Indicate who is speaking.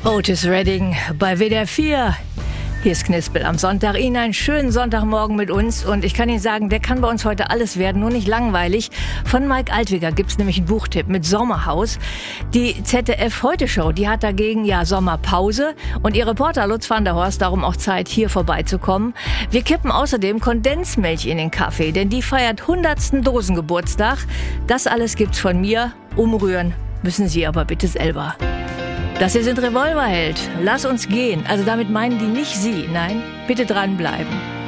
Speaker 1: Otis Redding bei WDR 4. Hier ist Knispel am Sonntag. Ihnen einen schönen Sonntagmorgen mit uns. Und ich kann Ihnen sagen, der kann bei uns heute alles werden, nur nicht langweilig. Von Mike Altwigger gibt's nämlich einen Buchtipp mit Sommerhaus. Die ZDF-Heute-Show, die hat dagegen ja Sommerpause. Und ihr Reporter Lutz van der Horst, darum auch Zeit, hier vorbeizukommen. Wir kippen außerdem Kondensmilch in den Kaffee, denn die feiert 100. Dosengeburtstag. Das alles gibt's von mir. Umrühren müssen Sie aber bitte selber. Das hier sind Revolverheld. Lass uns gehen. Also damit meinen die nicht Sie. Nein, bitte dranbleiben.